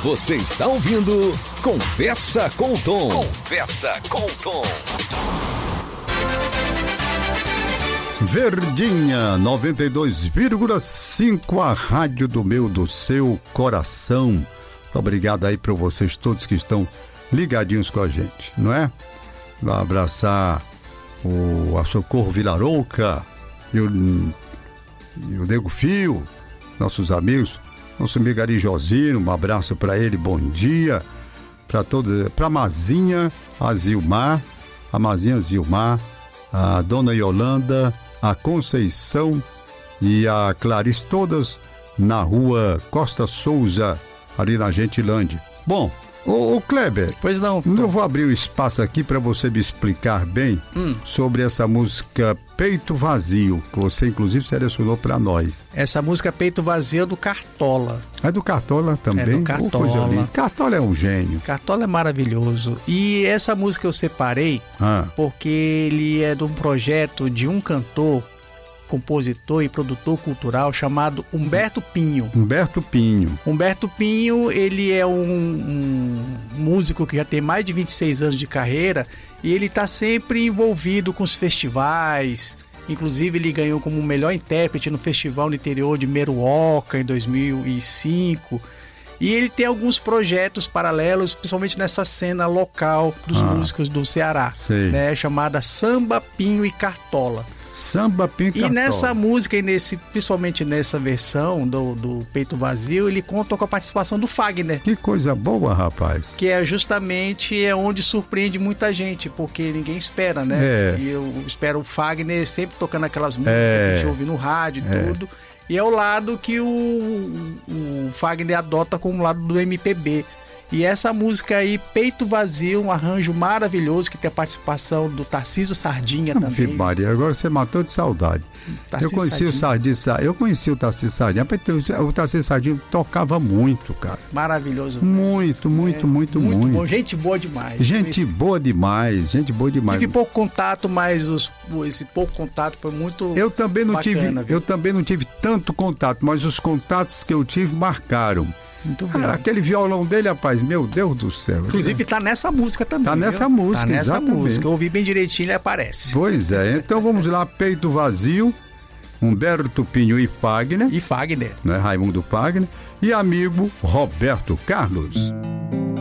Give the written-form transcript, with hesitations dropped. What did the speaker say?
Você está ouvindo Conversa com o Tom. Conversa com o Tom. Verdinha 92,5, a rádio do meu, do seu coração. Muito obrigado aí para vocês todos que estão ligadinhos com a gente, não é? Vai abraçar a Socorro Vilarouca e o Nego Fio, nossos amigos, nosso amigo Ari Josino, um abraço para ele, bom dia. Para todos, para a Mazinha Zilmar, a Dona Yolanda, a Conceição e a Clarice, todas na rua Costa Souza, ali na Gentilândia. Bom, ô Kleber, pois não. Eu vou abrir o espaço aqui para você me explicar bem sobre essa música Peito Vazio, que você inclusive selecionou para nós. Essa música Peito Vazio é do Cartola. É do Cartola também? É do Cartola. Coisa linda. Cartola é um gênio. Cartola é maravilhoso. E essa música eu separei porque ele é de um projeto de um cantor, compositor e produtor cultural chamado Humberto Pinho. Humberto Pinho, ele é um músico que já tem mais de 26 anos de carreira e ele está sempre envolvido com os festivais. Inclusive ele ganhou como melhor intérprete no Festival no Interior de Meruoca em 2005. E ele tem alguns projetos paralelos, principalmente nessa cena local dos músicos do Ceará, né, chamada Samba, Pinho e Cartola. Samba, Pinho e Cartola. E nessa música, principalmente nessa versão do Peito Vazio, ele conta com a participação do Fagner. Que coisa boa, rapaz. Que é justamente onde surpreende muita gente, porque ninguém espera, né? E eu espero o Fagner sempre tocando aquelas músicas que a gente ouve no rádio e tudo. E é o lado que o Fagner adota como lado do MPB. E essa música aí, Peito Vazio, um arranjo maravilhoso que tem a participação do Tarcísio Sardinha também. Maria, agora você matou de saudade. Eu conheci o Tarcísio Sardinha. O Tarcísio Sardinha tocava muito, cara. Maravilhoso. Muito. Bom. Gente boa demais. Gente boa demais. Tive pouco contato, mas esse pouco contato foi muito eu também não bacana, tive. Eu também não tive tanto contato, mas os contatos que eu tive marcaram. Muito bem. Aquele violão dele, rapaz, meu Deus do céu. Inclusive tá nessa música também. Tá nessa música, exatamente. Eu ouvi bem direitinho, ele aparece. Pois é, então vamos lá, Peito Vazio, Humberto Pinho e Fagner. Fagner. Né, Raimundo Fagner. E amigo Roberto Carlos.